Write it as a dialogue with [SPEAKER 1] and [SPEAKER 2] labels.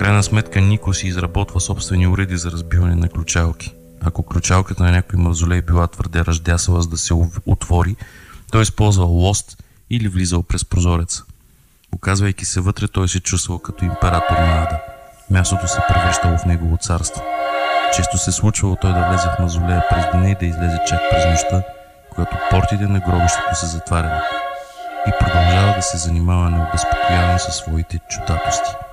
[SPEAKER 1] крайна сметка Нико си изработва собствени уреди за разбиване на ключалки. Ако ключалката на някой мавзолей била твърде ръждясала, за да се отвори, той използвал лост или влизал през прозореца. Оказвайки се вътре, той се чувствал като император на Ада. Мястото се превръщало в негово царство. Често се случвало той да влезе в мавзолея през деня и да излезе чак през нощта, когато портите на гробището са затваряни, и продължава да се занимава необезпокояван със своите чудатости.